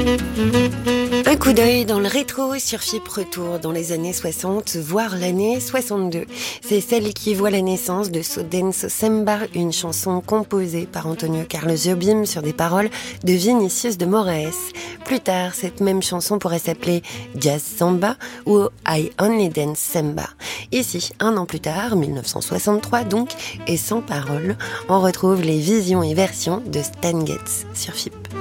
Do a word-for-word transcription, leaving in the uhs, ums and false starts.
Un coup d'œil dans le rétro sur F I P Retour dans les années soixante, voire l'année soixante-deux. C'est celle qui voit la naissance de So Denso Samba, une chanson composée par Antonio Carlos Jobim sur des paroles de Vinicius de Moraes. Plus tard, cette même chanson pourrait s'appeler Jazz Samba ou I Only Dance Samba. Ici, un an plus tard, mille neuf cent soixante-trois donc, et sans paroles, on retrouve les visions et versions de Stan Getz sur F I P.